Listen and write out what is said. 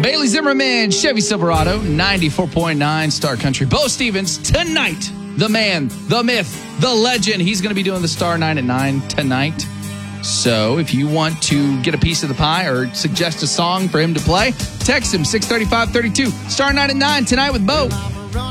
Bailey Zimmerman, Chevy Silverado, 94.9 Star Country. Bo Stevens, tonight, the man, the myth, the legend. He's going to be doing the Star 9 at 9 tonight. So if you want to get a piece of the pie or suggest a song for him to play, text him 635-32. Star 9 at 9 tonight with Bo.